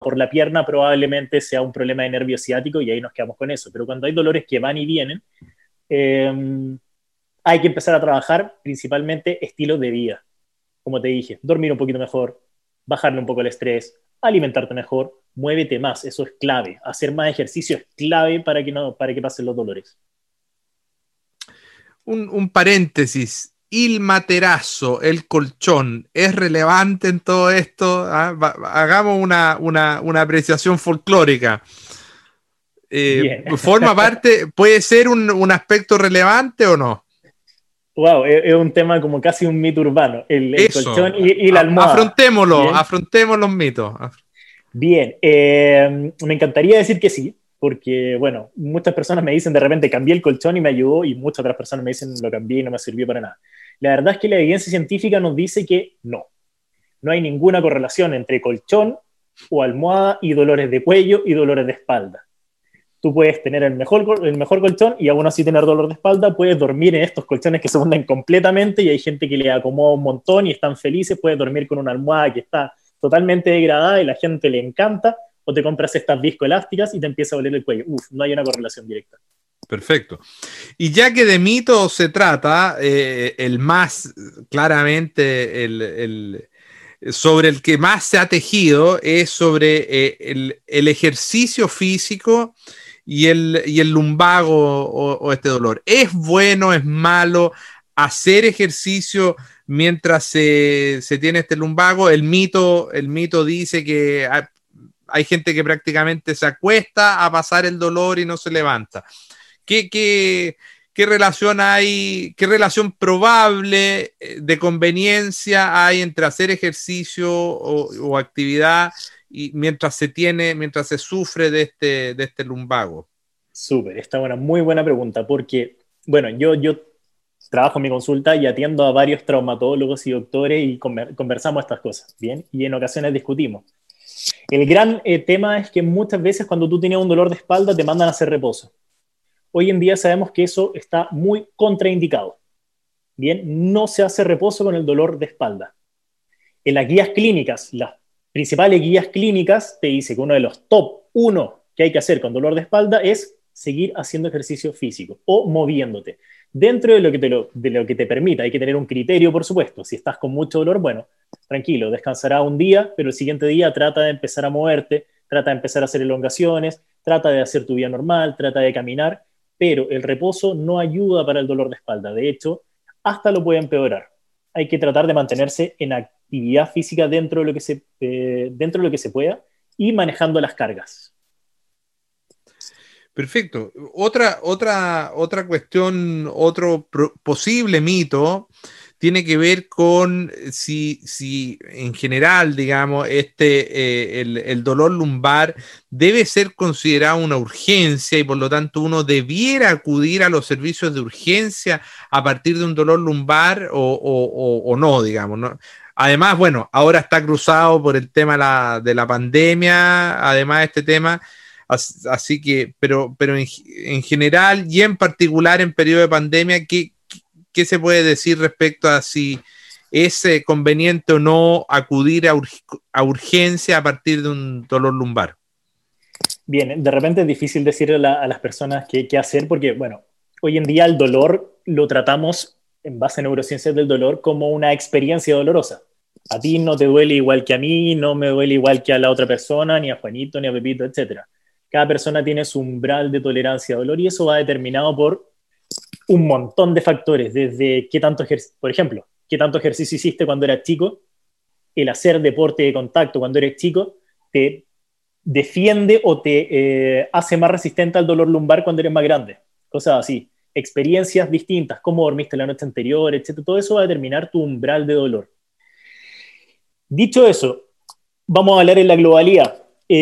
por la pierna probablemente sea un problema de nervio ciático y ahí nos quedamos con eso. Pero cuando hay dolores que van y vienen, hay que empezar a trabajar principalmente estilos de vida. Como te dije, dormir un poquito mejor, bajarle un poco el estrés, alimentarte mejor, muévete más, eso es clave. Hacer más ejercicio es clave para que pasen los dolores. Un paréntesis. Il materazo, el colchón, ¿es relevante en todo esto? ¿Ah? Hagamos una apreciación folclórica. ¿Forma parte, puede ser un aspecto relevante o no? Wow, es un tema como casi un mito urbano, el colchón y la almohada. Afrontemos los mitos. Bien, me encantaría decir que sí, porque, bueno, muchas personas me dicen de repente cambié el colchón y me ayudó, y muchas otras personas me dicen lo cambié y no me sirvió para nada. La verdad es que la evidencia científica nos dice que no hay ninguna correlación entre colchón o almohada y dolores de cuello y dolores de espalda. Tú puedes tener el mejor colchón y aún así tener dolor de espalda, puedes dormir en estos colchones que se hunden completamente y hay gente que le acomoda un montón y están felices, puedes dormir con una almohada que está totalmente degradada y la gente le encanta, o te compras estas viscoelásticas y te empieza a doler el cuello. No hay una correlación directa. Perfecto. Y ya que de mito se trata, el más claramente, sobre el que más se ha tejido es sobre el ejercicio físico y el lumbago o este dolor. ¿Es bueno, es malo hacer ejercicio mientras se tiene este lumbago? El mito dice que hay gente que prácticamente se acuesta a pasar el dolor y no se levanta. ¿Qué relación hay, qué relación probable de conveniencia hay entre hacer ejercicio o actividad y mientras se sufre de este lumbago? Súper, esta es una muy buena pregunta, porque, bueno, yo trabajo en mi consulta y atiendo a varios traumatólogos y doctores y conversamos estas cosas, ¿bien? Y en ocasiones discutimos. El gran tema es que muchas veces cuando tú tienes un dolor de espalda te mandan a hacer reposo. Hoy en día sabemos que eso está muy contraindicado. Bien, no se hace reposo con el dolor de espalda. En las guías clínicas, las principales guías clínicas te dice que uno de los top 1 que hay que hacer con dolor de espalda es seguir haciendo ejercicio físico o moviéndote. Dentro de lo que te permita, hay que tener un criterio, por supuesto. Si estás con mucho dolor, bueno, tranquilo, descansará un día, pero el siguiente día trata de empezar a moverte, trata de empezar a hacer elongaciones, trata de hacer tu vida normal, trata de caminar, pero el reposo no ayuda para el dolor de espalda. De hecho, hasta lo puede empeorar. Hay que tratar de mantenerse en actividad física dentro de lo que se pueda y manejando las cargas. Perfecto. Otra cuestión, otro posible mito tiene que ver con si en general, digamos, el dolor lumbar debe ser considerado una urgencia y por lo tanto uno debiera acudir a los servicios de urgencia a partir de un dolor lumbar o no, digamos, ¿no? Además, bueno, ahora está cruzado por el tema de la pandemia, además de este tema. Así que, pero en general y en particular en periodo de pandemia, ¿qué se puede decir respecto a si es conveniente o no acudir a urgencia a partir de un dolor lumbar? Bien, de repente es difícil decirle a las personas qué hacer porque, bueno, hoy en día el dolor lo tratamos en base a neurociencias del dolor como una experiencia dolorosa. A ti no te duele igual que a mí, no me duele igual que a la otra persona, ni a Juanito, ni a Pepito, etc. Cada persona tiene su umbral de tolerancia a dolor y eso va determinado por un montón de factores, desde por ejemplo, qué tanto ejercicio hiciste cuando eras chico, el hacer deporte de contacto cuando eres chico, te defiende o te hace más resistente al dolor lumbar cuando eres más grande. Cosas así. Experiencias distintas, cómo dormiste la noche anterior, etc. Todo eso va a determinar tu umbral de dolor. Dicho eso, vamos a hablar en la globalidad.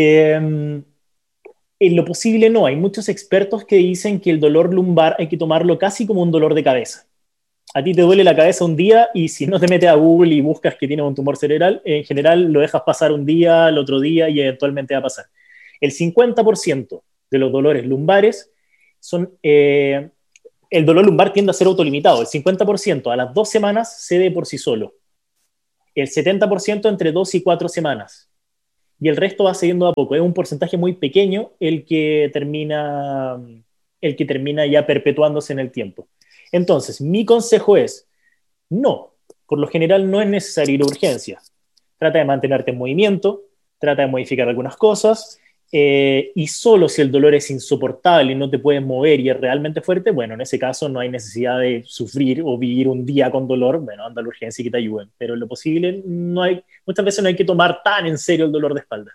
En lo posible no, hay muchos expertos que dicen que el dolor lumbar hay que tomarlo casi como un dolor de cabeza. A ti te duele la cabeza un día y si no te metes a Google y buscas que tienes un tumor cerebral, en general lo dejas pasar un día, el otro día y eventualmente va a pasar. El 50% de los dolores lumbares son... el dolor lumbar tiende a ser autolimitado. El 50% a las 2 semanas cede por sí solo. El 70% entre 2 y 4 semanas. y el resto va siguiendo a poco. Es un porcentaje muy pequeño el que termina ya perpetuándose en el tiempo. Entonces, mi consejo es, no, por lo general no es necesario ir a urgencia. Trata de mantenerte en movimiento, trata de modificar algunas cosas, y solo si el dolor es insoportable y no te puedes mover y es realmente fuerte, bueno, en ese caso no hay necesidad de sufrir o vivir un día con dolor, bueno, anda a la urgencia y que te ayuden, pero en lo posible muchas veces no hay que tomar tan en serio el dolor de espalda.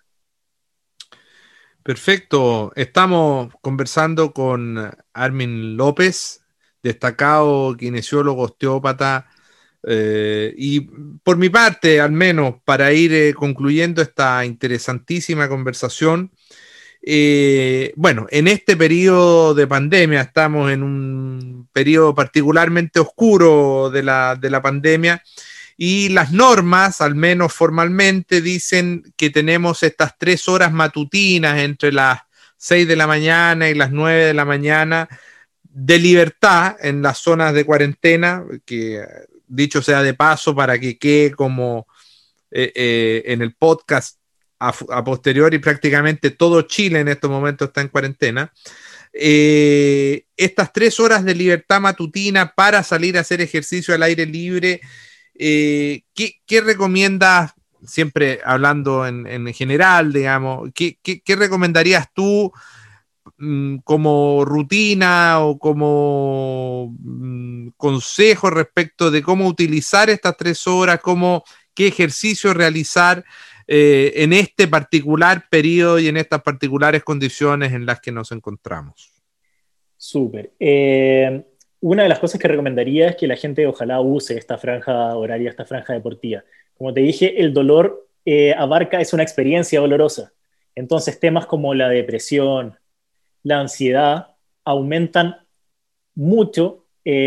Perfecto, estamos conversando con Armin López, destacado kinesiólogo, osteópata, y por mi parte, al menos para ir concluyendo esta interesantísima conversación, bueno, en este periodo de pandemia, estamos en un periodo particularmente oscuro de la pandemia, y las normas, al menos formalmente, dicen que tenemos estas 3 horas matutinas entre las 6 de la mañana y las 9 de la mañana de libertad en las zonas de cuarentena, que dicho sea de paso para que quede como en el podcast a posteriori, prácticamente todo Chile en estos momentos está en cuarentena. Estas 3 horas de libertad matutina para salir a hacer ejercicio al aire libre, ¿qué recomiendas, siempre hablando en general, digamos, qué recomendarías tú como rutina o como consejo respecto de cómo utilizar estas 3 horas, qué ejercicio realizar en este particular periodo y en estas particulares condiciones en las que nos encontramos? Súper. Una de las cosas que recomendaría es que la gente ojalá use esta franja horaria, esta franja deportiva. Como te dije, el dolor es una experiencia dolorosa. Entonces, temas como la depresión, la ansiedad, aumentan mucho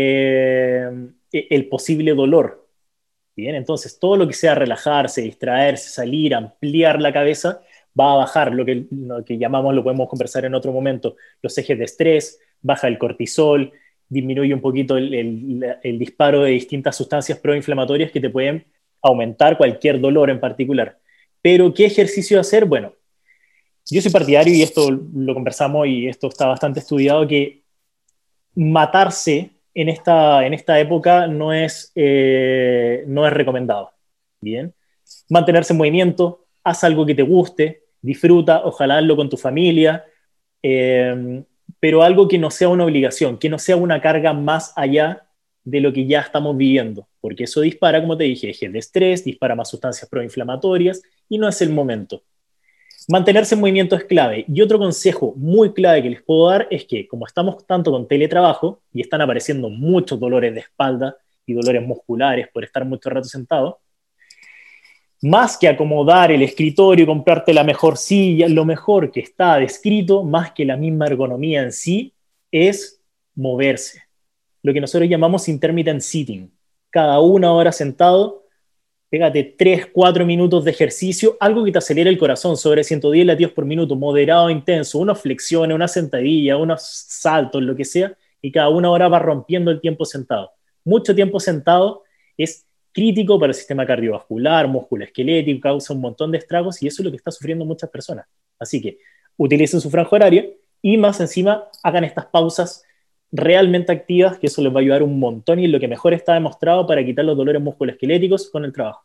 el posible dolor. Bien, entonces todo lo que sea relajarse, distraerse, salir, ampliar la cabeza, va a bajar lo que llamamos, lo podemos conversar en otro momento, los ejes de estrés, baja el cortisol, disminuye un poquito el disparo de distintas sustancias proinflamatorias que te pueden aumentar cualquier dolor en particular. Pero, ¿qué ejercicio hacer? Bueno, yo soy partidario, y esto lo conversamos y esto está bastante estudiado, que matarse en esta época no es recomendado. Bien, mantenerse en movimiento, haz algo que te guste, disfruta, ojalá hazlo con tu familia, pero algo que no sea una obligación, que no sea una carga más allá de lo que ya estamos viviendo, porque eso dispara, como te dije, ejes de estrés, dispara más sustancias proinflamatorias y no es el momento. Mantenerse en movimiento es clave. Y otro consejo muy clave que les puedo dar es que, como estamos tanto con teletrabajo y están apareciendo muchos dolores de espalda y dolores musculares por estar mucho rato sentado, más que acomodar el escritorio y comprarte la mejor silla, lo mejor que está descrito, más que la misma ergonomía en sí, es moverse. Lo que nosotros llamamos intermittent sitting. Cada 1 hora sentado, pégate 3-4 minutos de ejercicio, algo que te acelere el corazón, sobre 110 latidos por minuto, moderado, intenso, unas flexiones, una sentadilla, unos saltos, lo que sea, y cada 1 hora va rompiendo el tiempo sentado. Mucho tiempo sentado es crítico para el sistema cardiovascular, músculo esquelético, causa un montón de estragos, y eso es lo que está sufriendo muchas personas. Así que utilicen su franja horaria y más encima hagan estas pausas realmente activas, que eso les va a ayudar un montón y es lo que mejor está demostrado para quitar los dolores musculoesqueléticos con el trabajo.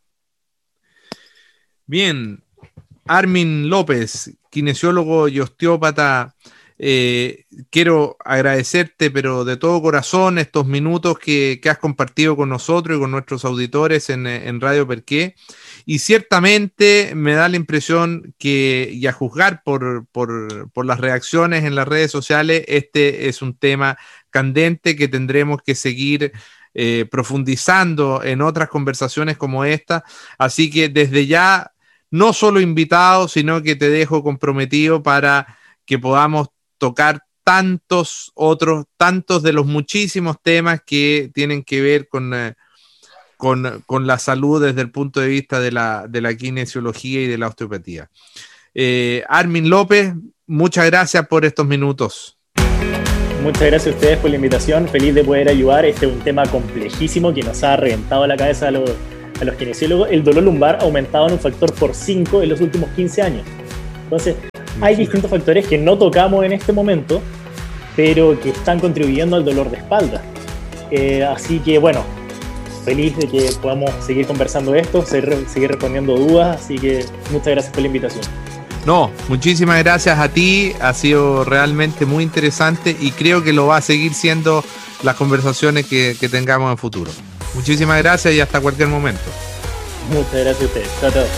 Bien, Armin López, kinesiólogo y osteópata, quiero agradecerte, pero de todo corazón, estos minutos que has compartido con nosotros y con nuestros auditores en Radio Perqué. Y ciertamente me da la impresión que, y a juzgar por las reacciones en las redes sociales, este es un tema candente que tendremos que seguir profundizando en otras conversaciones como esta. Así que desde ya, no solo invitado, sino que te dejo comprometido para que podamos tocar tantos de los muchísimos temas que tienen que ver con la salud desde el punto de vista de la kinesiología y de la osteopatía. Armin López, muchas gracias por estos minutos. Muchas gracias a ustedes por la invitación, feliz de poder ayudar. Este es un tema complejísimo que nos ha reventado la cabeza a los kinesiólogos, el dolor lumbar ha aumentado en un factor por 5 en los últimos 15 años. Entonces, hay distintos factores que no tocamos en este momento, pero que están contribuyendo al dolor de espalda. Así que, bueno, feliz de que podamos seguir conversando esto, seguir respondiendo dudas, así que muchas gracias por la invitación. No, muchísimas gracias a ti, ha sido realmente muy interesante y creo que lo va a seguir siendo las conversaciones que tengamos en futuro. Muchísimas gracias y hasta cualquier momento. Muchas gracias a ustedes. Chao, chao.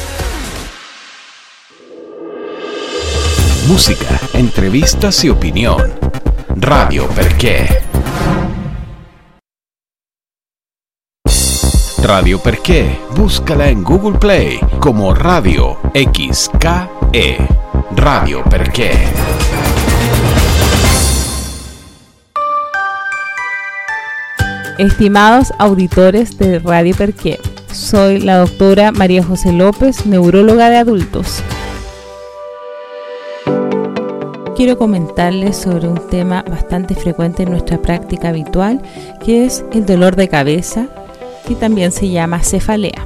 Música, entrevistas y opinión. Radio Perché. Radio Perché, búscala en Google Play como Radio XKE. Radio Perché. Estimados auditores de Radio Perché, soy la doctora María José López, neuróloga de adultos. Quiero comentarles sobre un tema bastante frecuente en nuestra práctica habitual, que es el dolor de cabeza, que también se llama cefalea.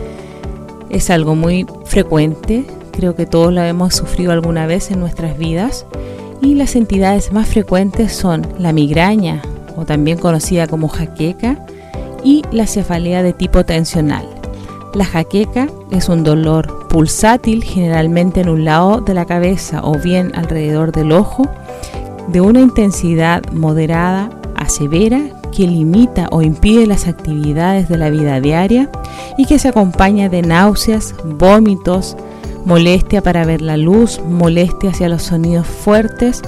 Es algo muy frecuente, creo que todos lo hemos sufrido alguna vez en nuestras vidas, y las entidades más frecuentes son la migraña, o también conocida como jaqueca, y la cefalea de tipo tensional. La jaqueca es un dolor pulsátil, generalmente en un lado de la cabeza o bien alrededor del ojo, de una intensidad moderada a severa, que limita o impide las actividades de la vida diaria y que se acompaña de náuseas, vómitos, molestia para ver la luz, molestia hacia los sonidos fuertes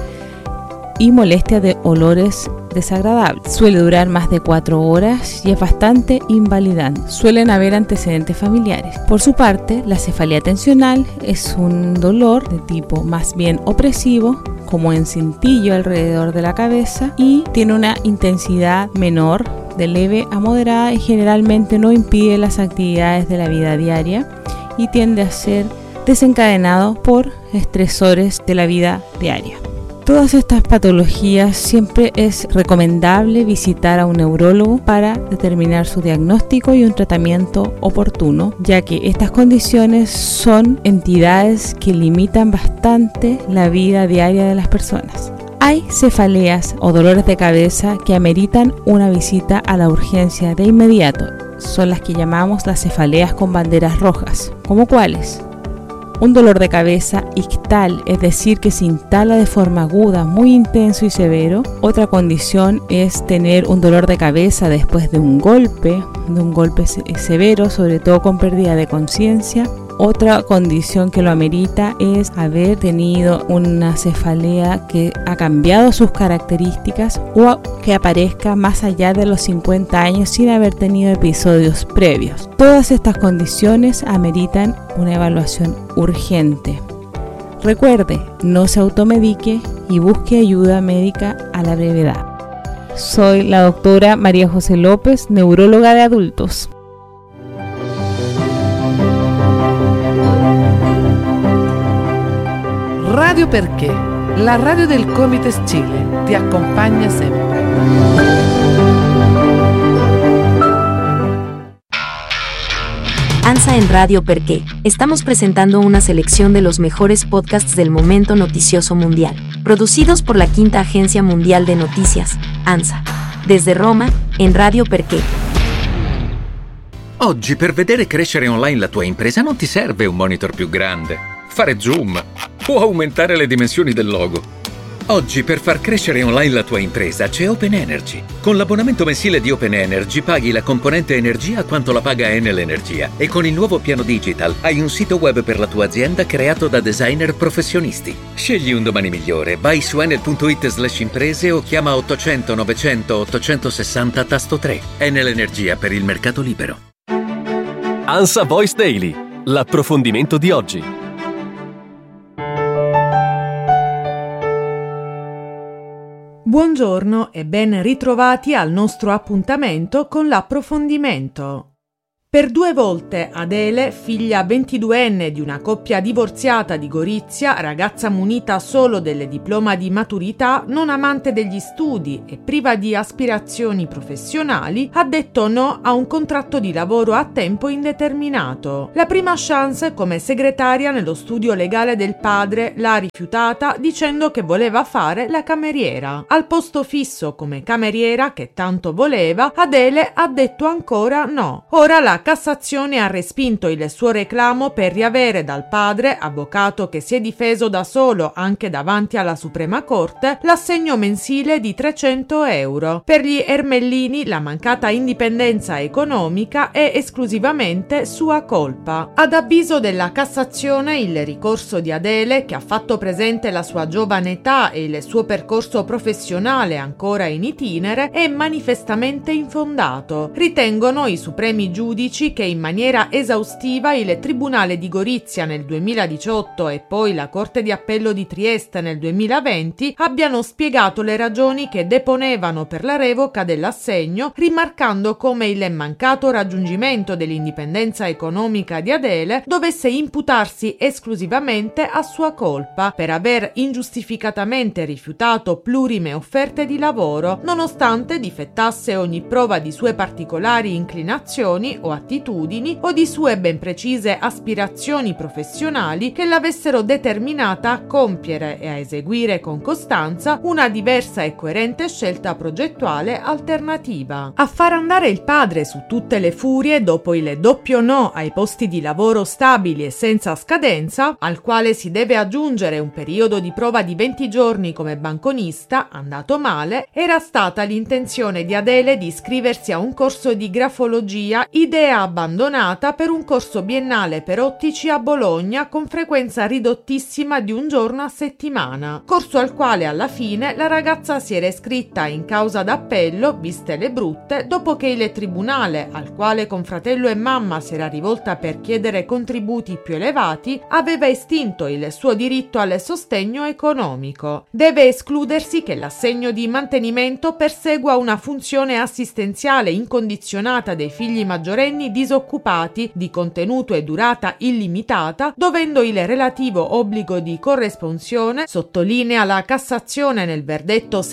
y molestia de olores desagradables. Suele durar más de 4 horas y es bastante invalidante. Suelen haber antecedentes familiares. Por su parte, la cefalea tensional es un dolor de tipo más bien opresivo, como en cintillo alrededor de la cabeza, y tiene una intensidad menor, de leve a moderada, y generalmente no impide las actividades de la vida diaria y tiende a ser desencadenado por estresores de la vida diaria. Todas estas patologías siempre es recomendable visitar a un neurólogo para determinar su diagnóstico y un tratamiento oportuno, ya que estas condiciones son entidades que limitan bastante la vida diaria de las personas. Hay cefaleas o dolores de cabeza que ameritan una visita a la urgencia de inmediato. Son las que llamamos las cefaleas con banderas rojas. ¿Cómo cuáles? Un dolor de cabeza ictal, es decir, que se instala de forma aguda, muy intenso y severo. Otra condición es tener un dolor de cabeza después de un golpe severo, sobre todo con pérdida de conciencia. Otra condición que lo amerita es haber tenido una cefalea que ha cambiado sus características o que aparezca más allá de los 50 años sin haber tenido episodios previos. Todas estas condiciones ameritan una evaluación urgente. Recuerde, no se automedique y busque ayuda médica a la brevedad. Soy la doctora María José López, neuróloga de adultos. Radio Perché, la radio del Comites Chile, ti acompaña siempre. ANSA en Radio Perché. Estamos presentando una selección de los mejores podcasts del momento noticioso mundial, producidos por la Quinta Agencia Mundial de Noticias, ANSA. Desde Roma, en Radio Perché. Oggi per vedere crescere online la tua impresa non ti serve un monitor più grande, fare zoom o aumentare le dimensioni del logo. Oggi per far crescere online la tua impresa c'è Open Energy. Con l'abbonamento mensile di Open Energy paghi la componente energia quanto la paga Enel Energia e con il nuovo piano digital hai un sito web per la tua azienda creato da designer professionisti. Scegli un domani migliore, vai su enel.it/imprese o chiama 800 900 860 tasto 3. Enel Energia per il mercato libero. ANSA Voice Daily, l'approfondimento di oggi. Buongiorno e ben ritrovati al nostro appuntamento con l'approfondimento. Per 2 volte Adele, figlia 22enne di una coppia divorziata di Gorizia, ragazza munita solo del diploma di maturità, non amante degli studi e priva di aspirazioni professionali, ha detto no a un contratto di lavoro a tempo indeterminato. La prima chance come segretaria nello studio legale del padre l'ha rifiutata dicendo che voleva fare la cameriera. Al posto fisso come cameriera che tanto voleva, Adele ha detto ancora no. Ora la Cassazione ha respinto il suo reclamo per riavere dal padre, avvocato che si è difeso da solo anche davanti alla Suprema Corte, l'assegno mensile di 300 euro. Per gli Ermellini la mancata indipendenza economica è esclusivamente sua colpa. Ad avviso della Cassazione, il ricorso di Adele, che ha fatto presente la sua giovane età e il suo percorso professionale ancora in itinere, è manifestamente infondato. Ritengono i supremi giudici che in maniera esaustiva il Tribunale di Gorizia nel 2018 e poi la Corte di Appello di Trieste nel 2020 abbiano spiegato le ragioni che deponevano per la revoca dell'assegno, rimarcando come il mancato raggiungimento dell'indipendenza economica di Adele dovesse imputarsi esclusivamente a sua colpa per aver ingiustificatamente rifiutato plurime offerte di lavoro, nonostante difettasse ogni prova di sue particolari inclinazioni o attitudini o di sue ben precise aspirazioni professionali che l'avessero determinata a compiere e a eseguire con costanza una diversa e coerente scelta progettuale alternativa. A far andare il padre su tutte le furie dopo il doppio no ai posti di lavoro stabili e senza scadenza, al quale si deve aggiungere un periodo di prova di 20 giorni come banconista, andato male, era stata l'intenzione di Adele di iscriversi a un corso di grafologia, idea abbandonata per un corso biennale per ottici a Bologna con frequenza ridottissima di un giorno a settimana, corso al quale alla fine la ragazza si era iscritta in causa d'appello, viste le brutte, dopo che il tribunale, al quale con fratello e mamma si era rivolta per chiedere contributi più elevati, aveva estinto il suo diritto al sostegno economico. Deve escludersi che l'assegno di mantenimento persegua una funzione assistenziale incondizionata dei figli maggiorenni disoccupati di contenuto e durata illimitata, dovendo il relativo obbligo di corresponsione, sottolinea la Cassazione nel verdetto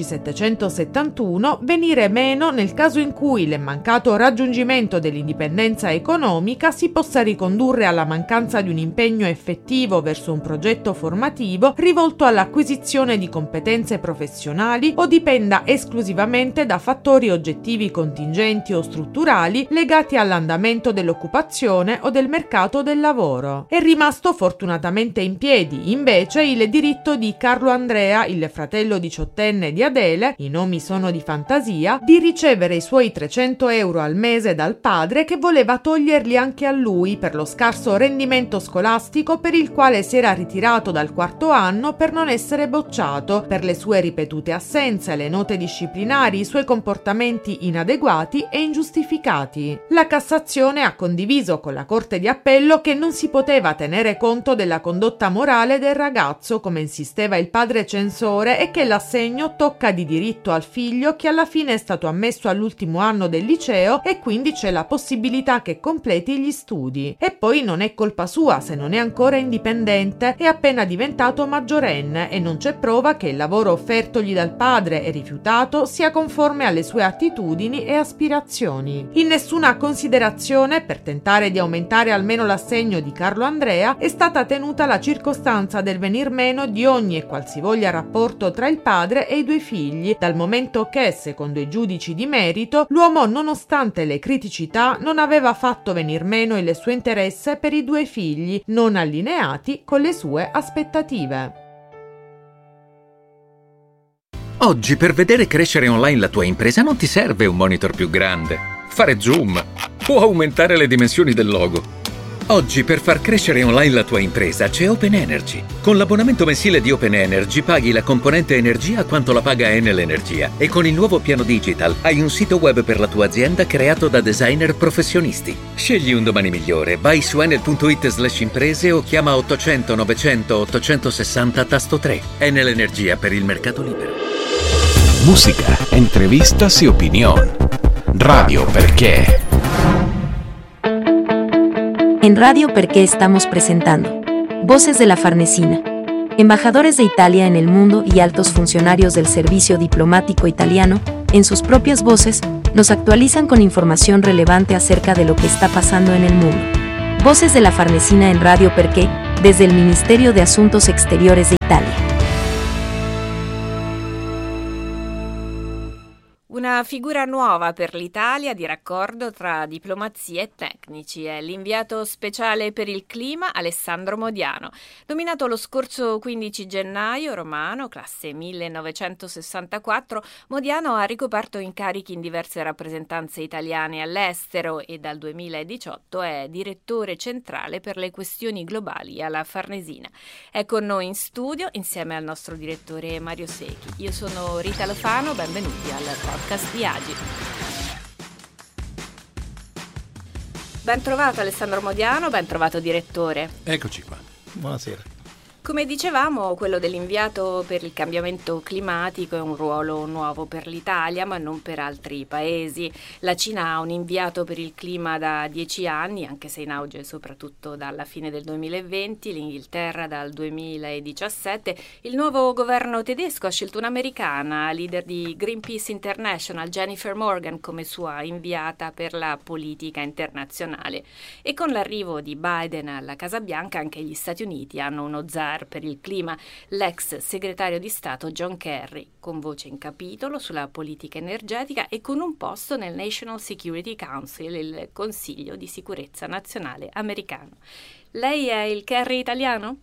16771, venire meno nel caso in cui il mancato raggiungimento dell'indipendenza economica si possa ricondurre alla mancanza di un impegno effettivo verso un progetto formativo rivolto all'acquisizione di competenze professionali o dipenda esclusivamente da fattori oggettivi contingenti o strutturali legati all'andamento dell'occupazione o del mercato del lavoro. È rimasto fortunatamente in piedi, invece, il diritto di Carlo Andrea, il fratello 18enne di Adele, i nomi sono di fantasia, di ricevere i suoi 300 euro al mese dal padre, che voleva toglierli anche a lui per lo scarso rendimento scolastico per il quale si era ritirato dal 4º anno per non essere bocciato, per le sue ripetute assenze, le note disciplinari, i suoi comportamenti inadeguati e ingiustificati. La Cassazione ha condiviso con la Corte di Appello che non si poteva tenere conto della condotta morale del ragazzo, come insisteva il padre censore, e che l'assegno tocca di diritto al figlio, che alla fine è stato ammesso all'ultimo anno del liceo e quindi c'è la possibilità che completi gli studi. E poi non è colpa sua se non è ancora indipendente, è appena diventato maggiorenne e non c'è prova che il lavoro offertogli dal padre e rifiutato sia conforme alle sue attitudini e aspirazioni. In nessuna considerazione, per tentare di aumentare almeno l'assegno di Carlo Andrea, è stata tenuta la circostanza del venir meno di ogni e qualsivoglia rapporto tra il padre e i due figli, dal momento che, secondo i giudici di merito, l'uomo, nonostante le criticità, non aveva fatto venir meno il suo interesse per i due figli, non allineati con le sue aspettative. Oggi per vedere crescere online la tua impresa non ti serve un monitor più grande, fare zoom o aumentare le dimensioni del logo. Oggi per far crescere online la tua impresa c'è Open Energy. Con l'abbonamento mensile di Open Energy paghi la componente energia quanto la paga Enel Energia e con il nuovo piano digital hai un sito web per la tua azienda creato da designer professionisti. Scegli un domani migliore, vai su enel.it/imprese o chiama 800 900 860 tasto 3. Enel Energia per il mercato libero. Música, entrevistas y opinión. Radio Perché. En Radio Perché estamos presentando Voces de la Farnesina. Embajadores de Italia en el mundo y altos funcionarios del servicio diplomático italiano, en sus propias voces, nos actualizan con información relevante acerca de lo que está pasando en el mundo. Voces de la Farnesina en Radio Perché, desde il Ministerio de Asuntos Exteriores de Italia. Una figura nuova per l'Italia di raccordo tra diplomazia e tecnici è l'inviato speciale per il clima Alessandro Modiano. Nominato lo scorso 15 gennaio, romano, classe 1964, Modiano ha ricoperto incarichi in diverse rappresentanze italiane all'estero e dal 2018 è direttore centrale per le questioni globali alla Farnesina. È con noi in studio insieme al nostro direttore Mario Secchi. Io sono Rita Lofano, benvenuti al podcast di Agi. Ben trovato Alessandro Modiano, ben trovato direttore. Eccoci qua. Buonasera. Come dicevamo, quello dell'inviato per il cambiamento climatico è un ruolo nuovo per l'Italia, ma non per altri paesi. La Cina ha un inviato per il clima da 10 anni, anche se in auge soprattutto dalla fine del 2020, l'Inghilterra dal 2017. Il nuovo governo tedesco ha scelto un'americana, leader di Greenpeace International, Jennifer Morgan, come sua inviata per la politica internazionale. E con l'arrivo di Biden alla Casa Bianca, anche gli Stati Uniti hanno uno zar per il clima, l'ex segretario di Stato John Kerry, con voce in capitolo sulla politica energetica e con un posto nel National Security Council, il Consiglio di Sicurezza Nazionale americano. Lei è il Kerry italiano?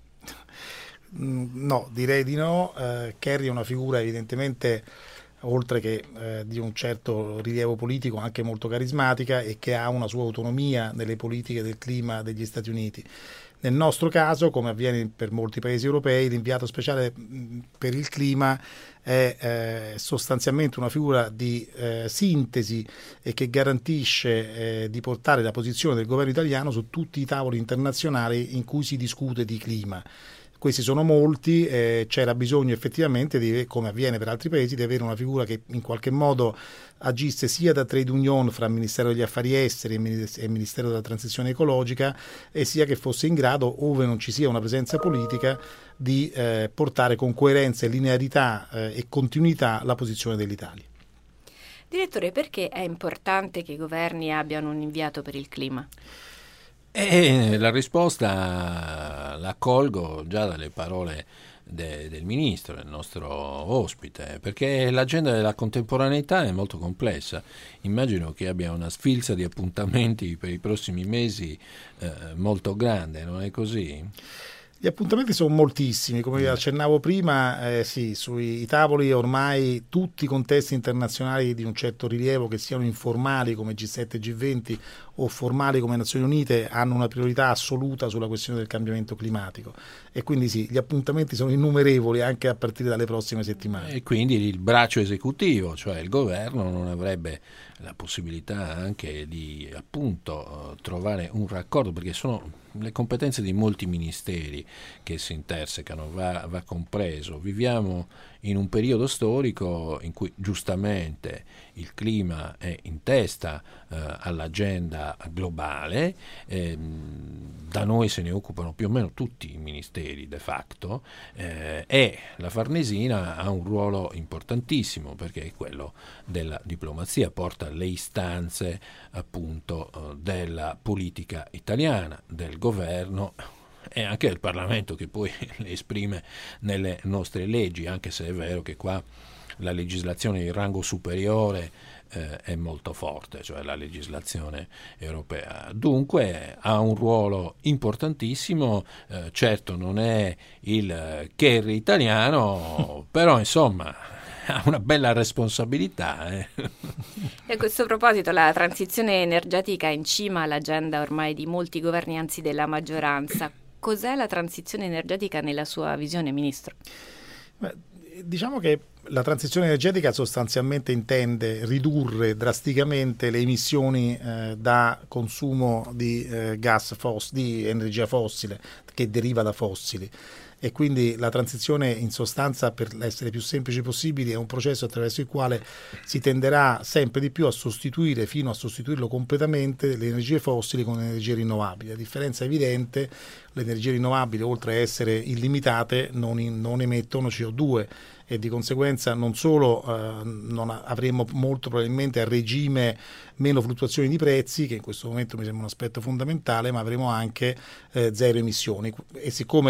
No, direi di no. Kerry è una figura evidentemente, oltre che di un certo rilievo politico, anche molto carismatica e che ha una sua autonomia nelle politiche del clima degli Stati Uniti. Nel nostro caso, come avviene per molti paesi europei, l'inviato speciale per il clima è sostanzialmente una figura di sintesi e che garantisce di portare la posizione del governo italiano su tutti i tavoli internazionali in cui si discute di clima. Questi sono molti, c'era bisogno effettivamente, come avviene per altri paesi, di avere una figura che in qualche modo agisse sia da trade union fra il Ministero degli Affari Esteri e il Ministero della Transizione Ecologica, e sia che fosse in grado, ove non ci sia una presenza politica, di portare con coerenza e linearità e continuità la posizione dell'Italia. Direttore, perché è importante che i governi abbiano un inviato per il clima? La risposta la colgo già dalle parole del ministro, del nostro ospite, perché l'agenda della contemporaneità è molto complessa. Immagino che abbia una sfilza di appuntamenti per i prossimi mesi molto grande, non è così? Gli appuntamenti sono moltissimi, come vi accennavo prima, sì, sui tavoli ormai tutti i contesti internazionali di un certo rilievo, che siano informali come G7 e G20 o formali come Nazioni Unite, hanno una priorità assoluta sulla questione del cambiamento climatico, e quindi sì, gli appuntamenti sono innumerevoli anche a partire dalle prossime settimane. E quindi il braccio esecutivo, cioè il governo, non avrebbe la possibilità anche di appunto trovare un raccordo, perché sono le competenze di molti ministeri che si intersecano, va compreso. Viviamo in un periodo storico in cui giustamente il clima è in testa all'agenda globale, da noi se ne occupano più o meno tutti i ministeri de facto, e la Farnesina ha un ruolo importantissimo perché è quello della diplomazia, porta le istanze appunto della politica italiana, del governo e anche del Parlamento, che poi le esprime nelle nostre leggi, anche se è vero che qua la legislazione di rango superiore è molto forte, cioè la legislazione europea. Dunque ha un ruolo importantissimo, certo non è il Kerry italiano, però insomma ha una bella responsabilità. E a questo proposito la transizione energetica è in cima all'agenda ormai di molti governi, anzi della maggioranza. Cos'è la transizione energetica nella sua visione, Ministro? Diciamo che la transizione energetica sostanzialmente intende ridurre drasticamente le emissioni da consumo di gas di energia fossile che deriva da fossili, e quindi la transizione, in sostanza, per essere più semplice possibile, è un processo attraverso il quale si tenderà sempre di più a sostituire, fino a sostituirlo completamente, le energie fossili con energie rinnovabili. La differenza è evidente: le energie rinnovabili, oltre a essere illimitate, non emettono CO2 e di conseguenza non solo non avremo molto probabilmente a regime meno fluttuazioni di prezzi, che in questo momento mi sembra un aspetto fondamentale, ma avremo anche zero emissioni. E siccome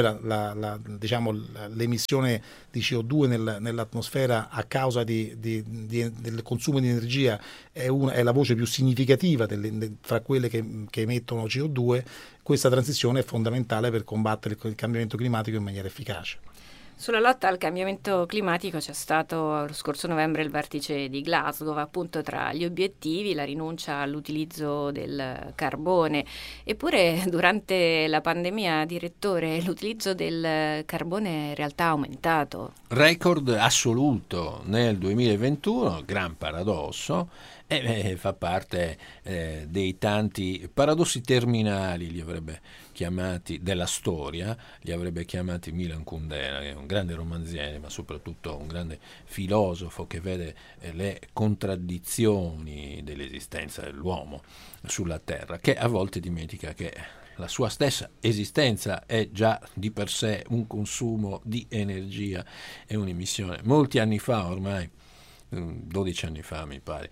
l'emissione di CO2 nell'atmosfera a causa del consumo di energia è la voce più significativa fra quelle che emettono CO2, questa transizione è fondamentale per combattere il cambiamento climatico in maniera efficace. Sulla lotta al cambiamento climatico c'è stato lo scorso novembre il vertice di Glasgow, appunto tra gli obiettivi la rinuncia all'utilizzo del carbone. Eppure durante la pandemia, direttore, l'utilizzo del carbone in realtà ha aumentato. Record assoluto nel 2021, gran paradosso, e fa parte dei tanti paradossi terminali, li avrebbe chiamati, della storia, li avrebbe chiamati Milan Kundera, che è un grande romanziere ma soprattutto un grande filosofo che vede le contraddizioni dell'esistenza dell'uomo sulla Terra, che a volte dimentica che la sua stessa esistenza è già di per sé un consumo di energia e un'emissione. Molti anni fa, ormai 12 anni fa mi pare,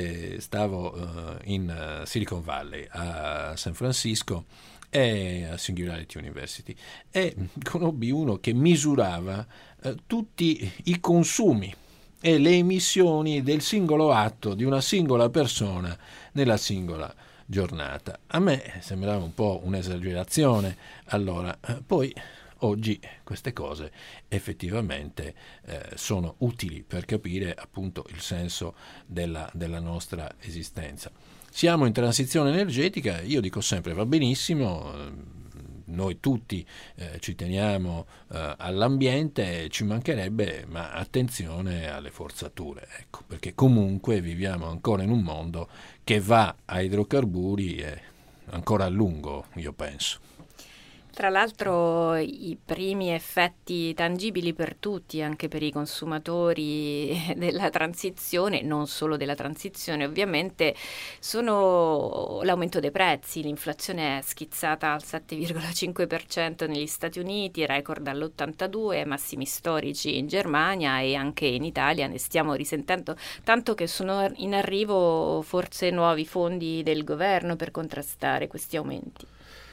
stavo in Silicon Valley a San Francisco e a Singularity University e conobbi uno che misurava tutti i consumi e le emissioni del singolo atto di una singola persona nella singola giornata. A me sembrava un po' un'esagerazione allora, poi oggi queste cose effettivamente sono utili per capire appunto il senso della nostra esistenza. Siamo in transizione energetica, io dico sempre va benissimo, noi tutti ci teniamo all'ambiente, ci mancherebbe, ma attenzione alle forzature, ecco, perché comunque viviamo ancora in un mondo che va a idrocarburi ancora a lungo, io penso. Tra l'altro i primi effetti tangibili per tutti, anche per i consumatori della transizione, non solo della transizione ovviamente, sono l'aumento dei prezzi. L'inflazione è schizzata al 7,5% negli Stati Uniti, record all'82, massimi storici in Germania e anche in Italia ne stiamo risentendo, tanto che sono in arrivo forse nuovi fondi del governo per contrastare questi aumenti.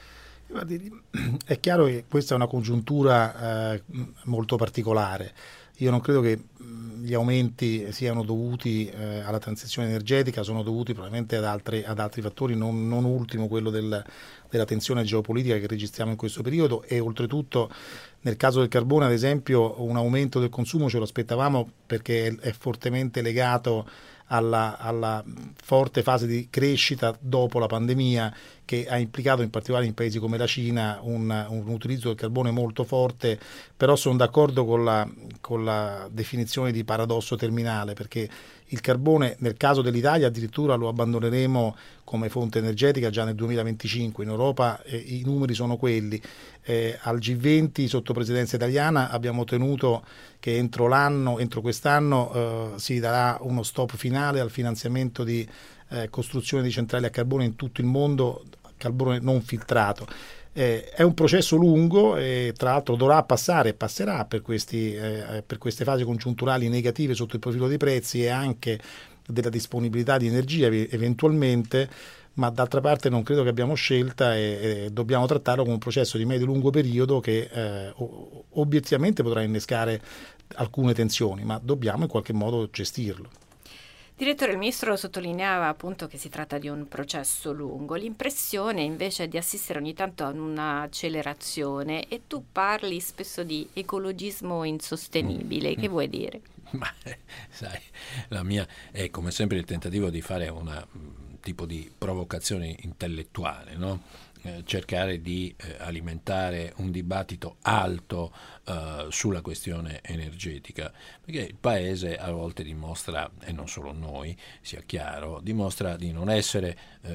È chiaro che questa è una congiuntura molto particolare. Io non credo che gli aumenti siano dovuti alla transizione energetica, sono dovuti probabilmente ad altri fattori, non ultimo quello della tensione geopolitica che registriamo in questo periodo, e oltretutto nel caso del carbone, ad esempio, un aumento del consumo ce lo aspettavamo perché è fortemente legato alla forte fase di crescita dopo la pandemia, che ha implicato in particolare in paesi come la Cina un utilizzo del carbone molto forte. Però sono d'accordo con la definizione di paradosso terminale, perché il carbone nel caso dell'Italia addirittura lo abbandoneremo come fonte energetica già nel 2025. In Europa i numeri sono quelli. Al G20 sotto presidenza italiana abbiamo ottenuto che entro quest'anno si darà uno stop finale al finanziamento di costruzione di centrali a carbone in tutto il mondo, carbone non filtrato. È un processo lungo e tra l'altro dovrà passare e passerà per queste fasi congiunturali negative sotto il profilo dei prezzi e anche della disponibilità di energia eventualmente, ma d'altra parte non credo che abbiamo scelta e dobbiamo trattarlo come un processo di medio-lungo periodo che obiettivamente potrà innescare alcune tensioni, ma dobbiamo in qualche modo gestirlo. Direttore, il Ministro sottolineava appunto che si tratta di un processo lungo. L'impressione invece è di assistere ogni tanto a un'accelerazione, e tu parli spesso di ecologismo insostenibile. Che vuoi dire? Ma sai, la mia è come sempre il tentativo di fare un tipo di provocazione intellettuale, no? Cercare di alimentare un dibattito alto sulla questione energetica, perché il Paese a volte dimostra, e non solo noi, sia chiaro, dimostra di non essere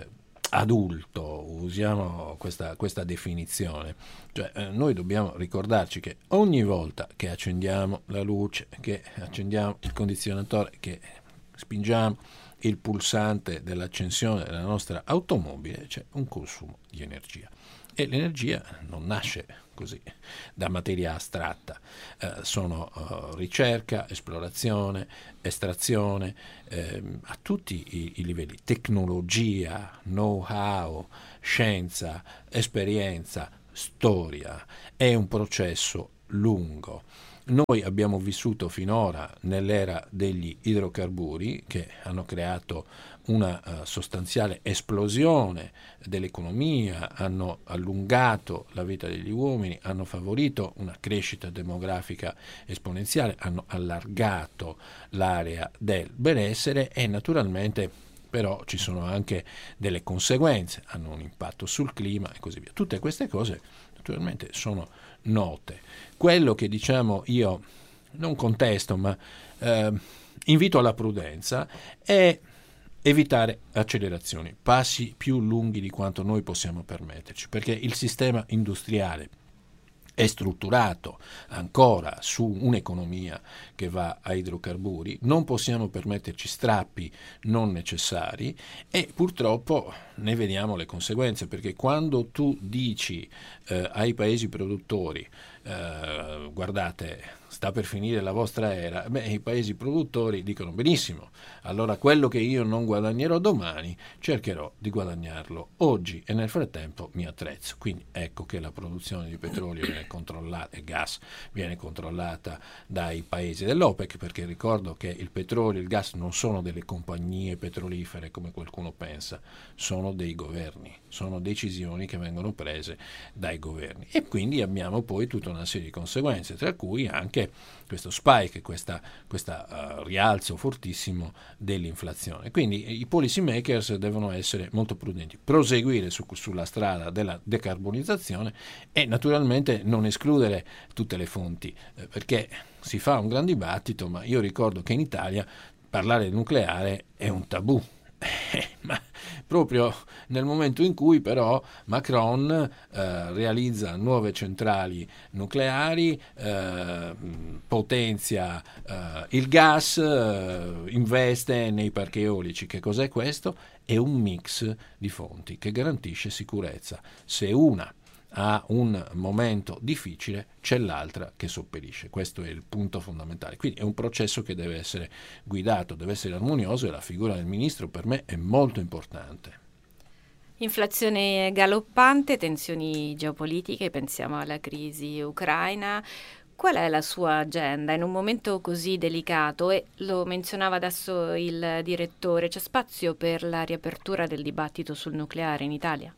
adulto, usiamo questa definizione, cioè noi dobbiamo ricordarci che ogni volta che accendiamo la luce, che accendiamo il condizionatore, che spingiamo il pulsante dell'accensione della nostra automobile, c'è un consumo di energia. E l'energia non nasce così da materia astratta, sono ricerca, esplorazione, estrazione, a tutti i livelli, tecnologia, know-how, scienza, esperienza, storia. È un processo lungo. Noi abbiamo vissuto finora nell'era degli idrocarburi che hanno creato una sostanziale esplosione dell'economia, hanno allungato la vita degli uomini, hanno favorito una crescita demografica esponenziale, hanno allargato l'area del benessere e naturalmente però ci sono anche delle conseguenze, hanno un impatto sul clima e così via. Tutte queste cose naturalmente sono note. Quello che diciamo io non contesto ma invito alla prudenza è evitare accelerazioni, passi più lunghi di quanto noi possiamo permetterci, perché il sistema industriale è strutturato ancora su un'economia che va a idrocarburi, non possiamo permetterci strappi non necessari e purtroppo ne vediamo le conseguenze, perché quando tu dici ai paesi produttori guardate, sta per finire la vostra era, i paesi produttori dicono benissimo, allora quello che io non guadagnerò domani cercherò di guadagnarlo oggi e nel frattempo mi attrezzo. Quindi ecco che la produzione di petrolio viene controllata e gas viene controllata dai paesi dell'OPEC, perché ricordo che il petrolio e il gas non sono delle compagnie petrolifere come qualcuno pensa, sono dei governi, sono decisioni che vengono prese dai governi e quindi abbiamo poi tutta una serie di conseguenze, tra cui anche questo spike, questo rialzo fortissimo dell'inflazione. Quindi i policy makers devono essere molto prudenti, proseguire sulla strada della decarbonizzazione e naturalmente non escludere tutte le fonti, perché si fa un gran dibattito, ma io ricordo che in Italia parlare del nucleare è un tabù. Ma proprio nel momento in cui però Macron realizza nuove centrali nucleari, potenzia il gas, investe nei parchi eolici. Che cos'è questo? È un mix di fonti che garantisce sicurezza. Se una ha un momento difficile, c'è l'altra che sopperisce. Questo è il punto fondamentale. Quindi è un processo che deve essere guidato, deve essere armonioso e la figura del ministro per me è molto importante. Inflazione galoppante, tensioni geopolitiche, pensiamo alla crisi ucraina. Qual è la sua agenda in un momento così delicato? E lo menzionava adesso il direttore, c'è spazio per la riapertura del dibattito sul nucleare in Italia?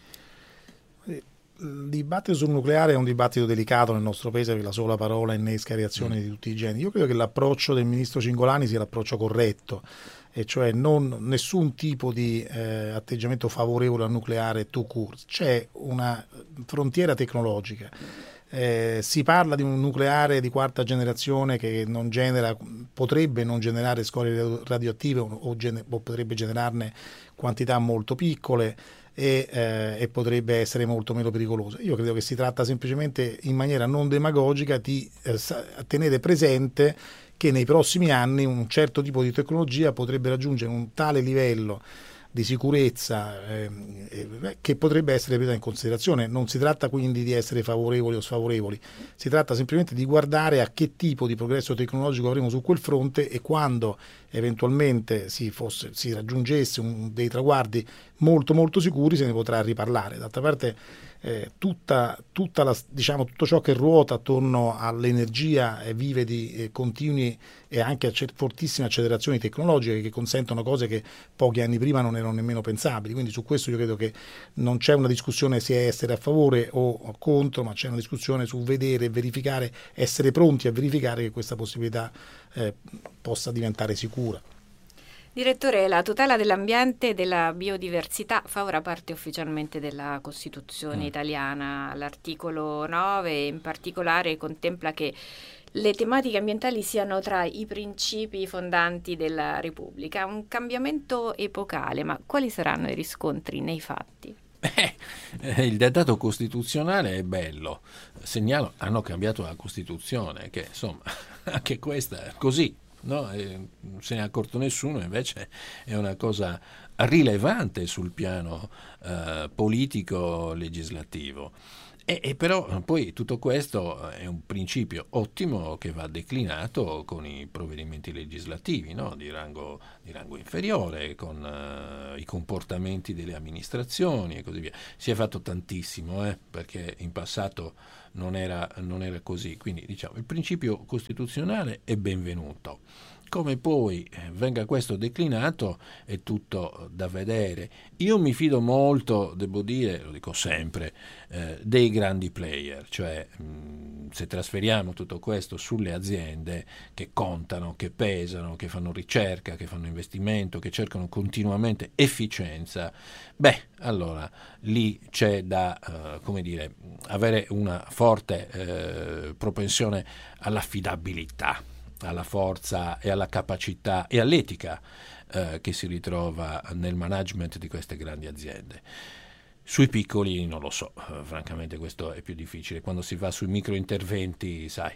Il dibattito sul nucleare è un dibattito delicato nel nostro paese, perché la sola parola innesca reazioni di tutti i generi. Io credo che l'approccio del ministro Cingolani sia l'approccio corretto, e cioè nessun tipo di atteggiamento favorevole al nucleare tout court. C'è una frontiera tecnologica. Si parla di un nucleare di quarta generazione che potrebbe non generare scorie radioattive o potrebbe generarne quantità molto piccole e potrebbe essere molto meno pericoloso. Io credo che si tratta semplicemente, in maniera non demagogica, di tenere presente che nei prossimi anni un certo tipo di tecnologia potrebbe raggiungere un tale livello di sicurezza che potrebbe essere presa in considerazione. Non si tratta quindi di essere favorevoli o sfavorevoli, si tratta semplicemente di guardare a che tipo di progresso tecnologico avremo su quel fronte e quando eventualmente si raggiungesse dei traguardi molto molto sicuri se ne potrà riparlare. D'altra parte tutto ciò che ruota attorno all'energia vive di continui e anche fortissime accelerazioni tecnologiche che consentono cose che pochi anni prima non erano nemmeno pensabili. Quindi su questo io credo che non c'è una discussione se essere a favore o contro, ma c'è una discussione su vedere e verificare, essere pronti a verificare che questa possibilità possa diventare sicura. Direttore, la tutela dell'ambiente e della biodiversità fa ora parte ufficialmente della Costituzione italiana. L'articolo 9 in particolare contempla che le tematiche ambientali siano tra i principi fondanti della Repubblica. Un cambiamento epocale, ma quali saranno i riscontri nei fatti? Il dettato costituzionale è bello. Segnalo, hanno cambiato la Costituzione, che insomma anche questa è così, no? Non se ne è accorto nessuno, invece è una cosa rilevante sul piano politico legislativo. E però poi tutto questo è un principio ottimo che va declinato con i provvedimenti legislativi, no? di rango inferiore, con i comportamenti delle amministrazioni e così via. Si è fatto tantissimo, perché in passato non era così. Quindi diciamo il principio costituzionale è benvenuto. Come poi venga questo declinato è tutto da vedere. Io mi fido molto, devo dire, lo dico sempre, dei grandi player, cioè se trasferiamo tutto questo sulle aziende che contano, che pesano, che fanno ricerca, che fanno investimento, che cercano continuamente efficienza, allora lì c'è da avere una forte propensione all'affidabilità, alla forza e alla capacità e all'etica che si ritrova nel management di queste grandi aziende. Sui piccoli non lo so, francamente questo è più difficile. Quando si va sui micro interventi, sai,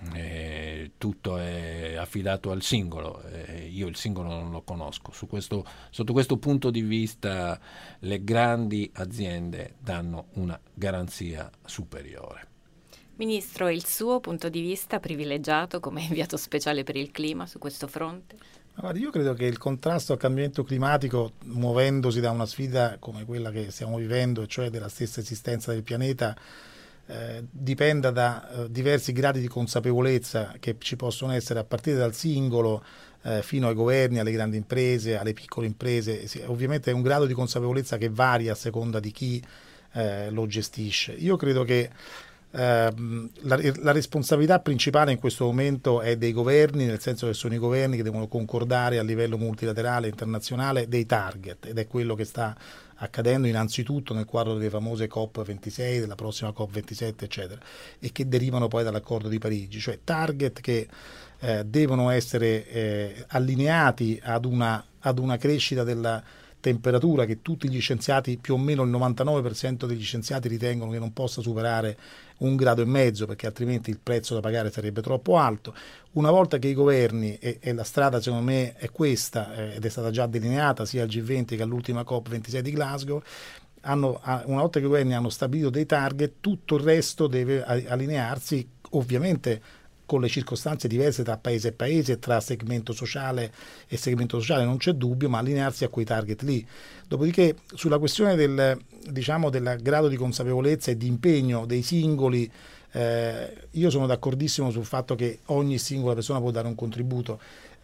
tutto è affidato al singolo, io il singolo non lo conosco. Sotto questo punto di vista le grandi aziende danno una garanzia superiore. Ministro, il suo punto di vista privilegiato come inviato speciale per il clima su questo fronte? Guarda, io credo che il contrasto al cambiamento climatico, muovendosi da una sfida come quella che stiamo vivendo, cioè della stessa esistenza del pianeta, dipenda da diversi gradi di consapevolezza che ci possono essere a partire dal singolo fino ai governi, alle grandi imprese, alle piccole imprese. Ovviamente è un grado di consapevolezza che varia a seconda di chi lo gestisce. Io credo che la responsabilità principale in questo momento è dei governi, nel senso che sono i governi che devono concordare a livello multilaterale internazionale dei target, ed è quello che sta accadendo innanzitutto nel quadro delle famose COP26, della prossima COP27 eccetera, e che derivano poi dall'accordo di Parigi, cioè target che devono essere allineati ad una crescita della temperatura che tutti gli scienziati, più o meno il 99% degli scienziati ritengono che non possa superare 1,5 gradi, perché altrimenti il prezzo da pagare sarebbe troppo alto. Una volta che i governi, e la strada secondo me è questa, ed è stata già delineata sia al G20 che all'ultima COP26 di Glasgow, una volta che i governi hanno stabilito dei target, tutto il resto deve allinearsi, ovviamente con le circostanze diverse tra paese e paese, tra segmento sociale e segmento sociale, non c'è dubbio, ma allinearsi a quei target lì. Dopodiché sulla questione del grado di consapevolezza e di impegno dei singoli, io sono d'accordissimo sul fatto che ogni singola persona può dare un contributo.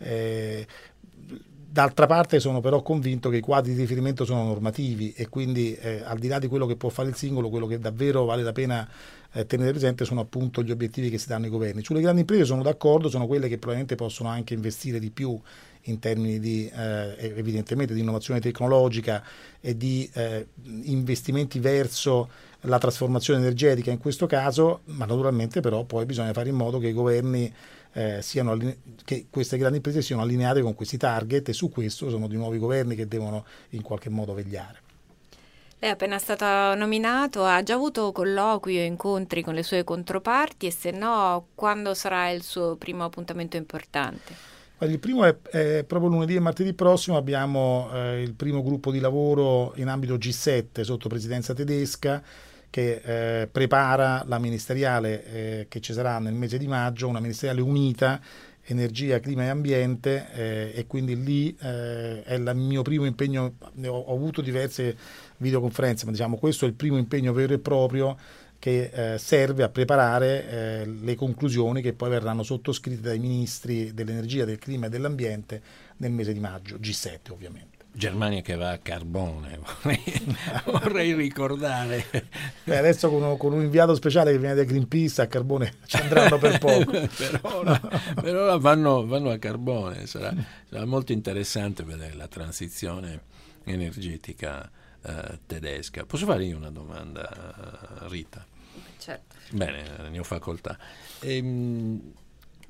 D'altra parte sono però convinto che i quadri di riferimento sono normativi, e quindi al di là di quello che può fare il singolo, quello che davvero vale la pena tenere presente sono appunto gli obiettivi che si danno ai governi. Sulle grandi imprese sono d'accordo, sono quelle che probabilmente possono anche investire di più in termini di evidentemente di innovazione tecnologica e di investimenti verso la trasformazione energetica in questo caso, ma naturalmente però poi bisogna fare in modo che i governi che queste grandi imprese siano allineate con questi target, e su questo sono di nuovo i governi che devono in qualche modo vegliare. Lei è appena stato nominato, ha già avuto colloqui o incontri con le sue controparti, e se no, quando sarà il suo primo appuntamento importante? Il primo è proprio lunedì e martedì prossimo. Abbiamo il primo gruppo di lavoro in ambito G7 sotto presidenza tedesca, che prepara la ministeriale che ci sarà nel mese di maggio, una ministeriale unita, energia, clima e ambiente, e quindi lì è il mio primo impegno. Ho avuto diverse videoconferenze, ma diciamo questo è il primo impegno vero e proprio che serve a preparare le conclusioni che poi verranno sottoscritte dai ministri dell'energia, del clima e dell'ambiente nel mese di maggio, G7 ovviamente. Germania che va a carbone, vorrei ricordare. Adesso con un inviato speciale che viene da Greenpeace, a carbone ci andranno per poco. per ora vanno a carbone. Sarà molto interessante vedere la transizione energetica tedesca. Posso fare io una domanda, Rita? Certo. Bene, ne ho facoltà.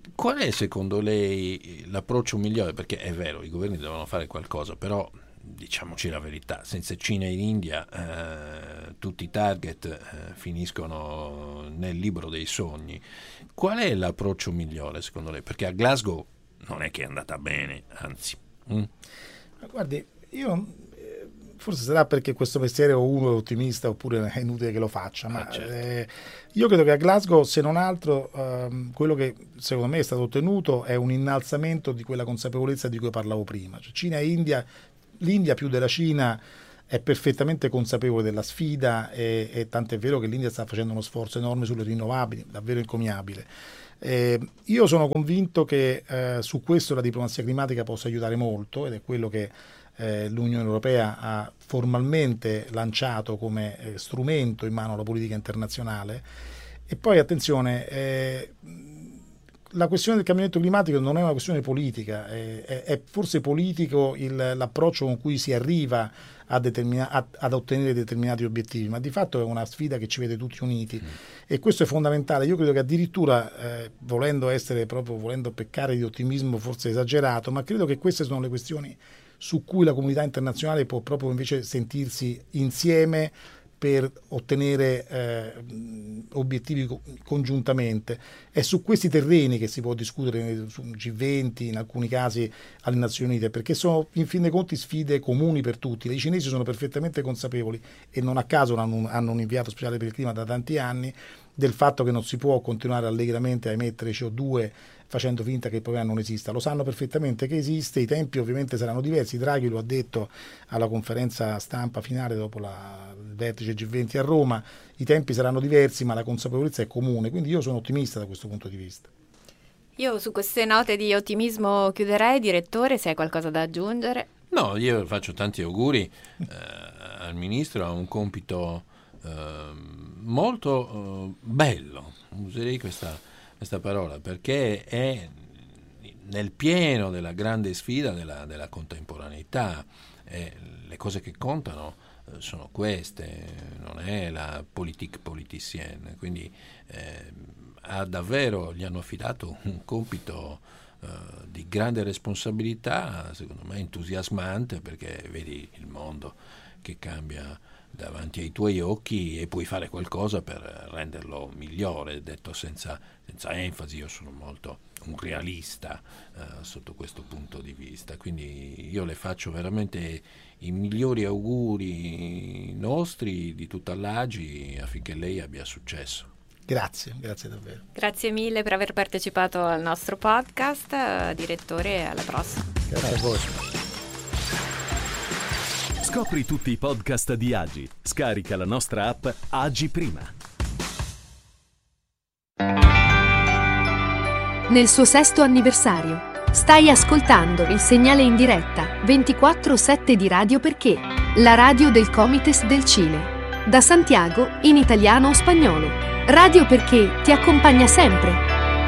Qual è secondo lei l'approccio migliore? Perché è vero, i governi devono fare qualcosa, però diciamoci la verità, senza Cina e India tutti i target finiscono nel libro dei sogni. Qual è l'approccio migliore secondo lei? Perché a Glasgow non è che è andata bene, anzi. Guardi, io forse sarà perché questo mestiere o uno è ottimista oppure è inutile che lo faccia, ma certo. Io credo che a Glasgow, se non altro, quello che secondo me è stato ottenuto è un innalzamento di quella consapevolezza di cui parlavo prima. Cioè, Cina e India, l'India più della Cina è perfettamente consapevole della sfida e tant'è vero che l'India sta facendo uno sforzo enorme sulle rinnovabili, davvero encomiabile. Io sono convinto che su questo la diplomazia climatica possa aiutare molto ed è quello che l'Unione Europea ha formalmente lanciato come strumento in mano alla politica internazionale. E poi attenzione, la questione del cambiamento climatico non è una questione politica, è forse politico l'approccio con cui si arriva ad ottenere determinati obiettivi, ma di fatto è una sfida che ci vede tutti uniti e questo è fondamentale. Io credo che addirittura volendo peccare di ottimismo forse esagerato, ma credo che queste sono le questioni su cui la comunità internazionale può proprio invece sentirsi insieme per ottenere obiettivi congiuntamente. È su questi terreni che si può discutere su G20, in alcuni casi alle Nazioni Unite, perché sono in fin dei conti sfide comuni per tutti. I cinesi sono perfettamente consapevoli e non a caso hanno un inviato speciale per il clima da tanti anni del fatto che non si può continuare allegramente a emettere CO2 facendo finta che il problema non esista. Lo sanno perfettamente che esiste, i tempi ovviamente saranno diversi. Draghi lo ha detto alla conferenza stampa finale dopo il vertice G20 a Roma, i tempi saranno diversi ma la consapevolezza è comune, quindi io sono ottimista da questo punto di vista. Io su queste note di ottimismo chiuderei. Direttore, se hai qualcosa da aggiungere? No, io faccio tanti auguri al Ministro, ha un compito molto bello, userei questa parola, perché è nel pieno della grande sfida della contemporaneità. Le cose che contano sono queste, non è la politique politicienne, quindi gli hanno affidato un compito di grande responsabilità, secondo me entusiasmante, perché vedi il mondo che cambia davanti ai tuoi occhi e puoi fare qualcosa per renderlo migliore, detto senza enfasi. Io sono molto un realista sotto questo punto di vista, quindi io le faccio veramente i migliori auguri nostri di tutta l'AGI affinché lei abbia successo. Grazie davvero. Grazie mille per aver partecipato al nostro podcast, direttore, alla prossima. Grazie a voi. Scopri tutti i podcast di AGI. Scarica la nostra app AGI Prima. Nel suo 6° anniversario, stai ascoltando il segnale in diretta 24/7 di Radio Perché, la radio del Comites del Cile. Da Santiago, in italiano o spagnolo. Radio Perché ti accompagna sempre.